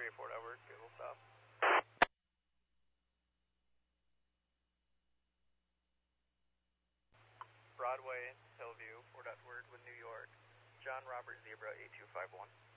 384, that work. Okay, we'll stop. Broadway, Hillview, 4.word with New York. John Robert Zebra 8251.